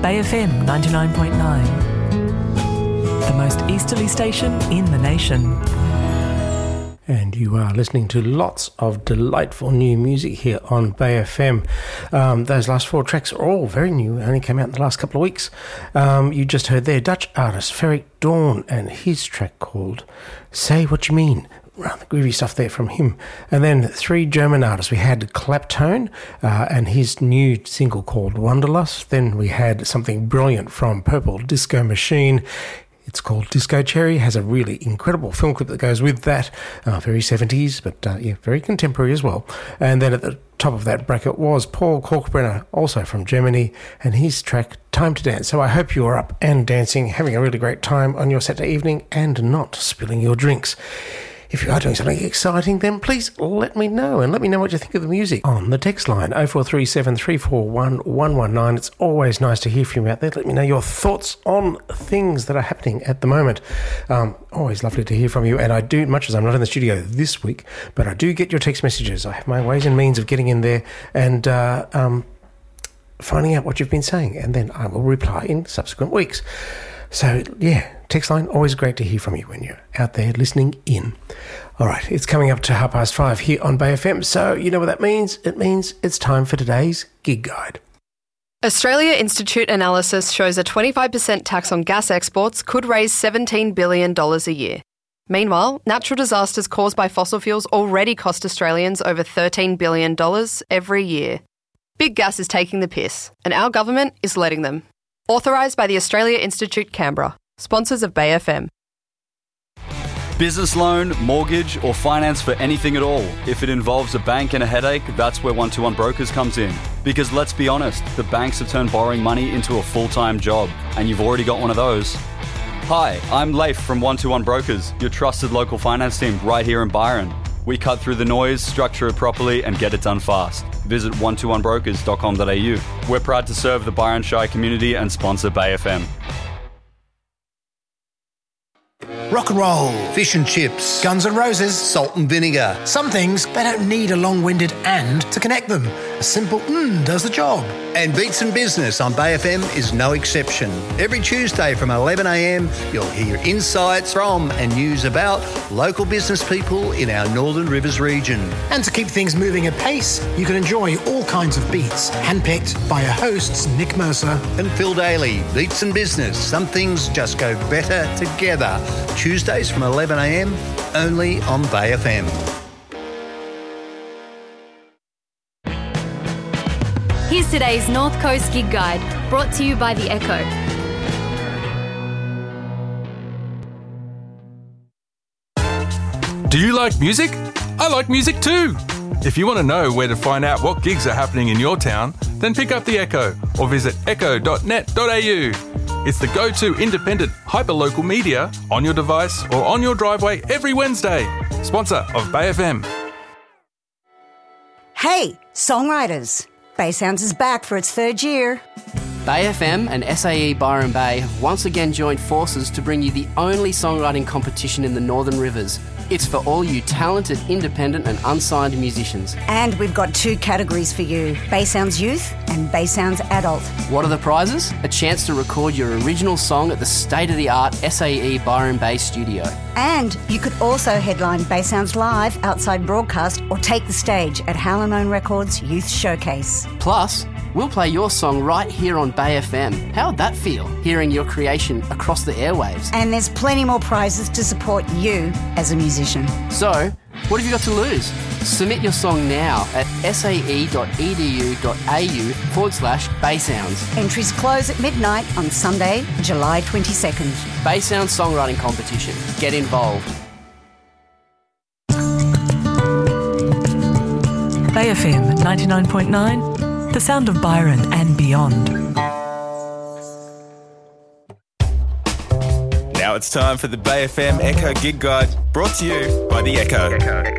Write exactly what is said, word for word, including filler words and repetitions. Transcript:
Bay F M ninety-nine point nine, the most easterly station in the nation. And you are listening to lots of delightful new music here on Bay F M. Um, those last four tracks are all very new, only came out in the last couple of weeks. Um, you just heard their Dutch artist, Ferric Dawn, and his track called Say What You Mean. Rather groovy stuff there from him. And then three German artists. We had Claptone uh, and his new single called Wanderlust. Then we had something brilliant from Purple Disco Machine. It's called Disco Cherry. Has a really incredible film clip that goes with that. Uh, very seventies, but uh, yeah, very contemporary as well. And then at the top of that bracket was Paul Kalkbrenner, also from Germany, and his track Time to Dance. So I hope you're up and dancing, having a really great time on your Saturday evening and not spilling your drinks. If you are doing something exciting, then please let me know, and let me know what you think of the music on the text line oh four three seven, three four one, one one nine. It's always nice to hear from you out there. Let me know your thoughts on things that are happening at the moment. Um, always lovely to hear from you, and I do, much as I'm not in the studio this week, but I do get your text messages. I have my ways and means of getting in there and uh, um, finding out what you've been saying, and then I will reply in subsequent weeks. So, yeah, text line, always great to hear from you when you're out there listening in. All right, it's coming up to half past five here on Bay F M, so you know what that means? It means it's time for today's Gig Guide. Australia Institute analysis shows a twenty-five percent tax on gas exports could raise seventeen billion dollars a year. Meanwhile, natural disasters caused by fossil fuels already cost Australians over thirteen billion dollars every year. Big gas is taking the piss, and our government is letting them. Authorised by the Australia Institute Canberra. Sponsors of Bay F M. Business loan, mortgage or finance for anything at all. If it involves a bank and a headache, that's where one two one Brokers comes in. Because let's be honest, the banks have turned borrowing money into a full-time job, and you've already got one of those. Hi, I'm Leif from one two one Brokers, your trusted local finance team right here in Byron. We cut through the noise, structure it properly and get it done fast. Visit one two one brokers dot com dot a u. We're proud to serve the Byron Shire community and sponsor Bay F M. Rock and roll, fish and chips, Guns N' Roses, salt and vinegar. Some things, they don't need a long-winded and to connect them. A simple mm does the job. And Beats and Business on Bay F M is no exception. Every Tuesday from eleven a m, you'll hear insights from and news about local business people in our Northern Rivers region. And to keep things moving at pace, you can enjoy all kinds of beats, handpicked by your hosts Nick Mercer and Phil Daly. Beats and Business, some things just go better together. Tuesdays from eleven a m, only on Bay F M. Here's today's North Coast Gig Guide, brought to you by The Echo. Do you like music? I like music too! If you want to know where to find out what gigs are happening in your town, then pick up The Echo or visit echo dot net dot a u. It's the go-to independent, hyper-local media on your device or on your driveway every Wednesday. Sponsor of Bay F M. Hey, songwriters! Bay Sounds is back for its third year. Bay F M and S A E Byron Bay have once again joined forces to bring you the only songwriting competition in the Northern Rivers. It's for all you talented, independent and unsigned musicians. And we've got two categories for you, Bay Sounds Youth and Bay Sounds Adult. What are the prizes? A chance to record your original song at the state-of-the-art S A E Byron Bay studio. And you could also headline Bay Sounds Live outside broadcast or take the stage at Hallinone Records Youth Showcase. Plus, we'll play your song right here on Bay F M. How would that feel, hearing your creation across the airwaves? And there's plenty more prizes to support you as a musician. So, what have you got to lose? Submit your song now at sae dot e d u dot a u forward slash Bay Sounds. Entries close at midnight on Sunday, July twenty-second. Bay Sounds Songwriting Competition. Get involved. Bay F M ninety-nine point nine, the sound of Byron and beyond. Now it's time for the Bay F M Echo Gig Guide, brought to you by The Echo. Echo.